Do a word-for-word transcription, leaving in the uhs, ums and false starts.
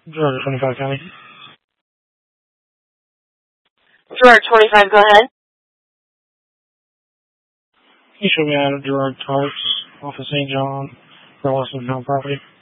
Georgia twenty-five County. Gerard twenty-five, go ahead. He showed me out of Gerard Tarts off of Saint John for loss of no property.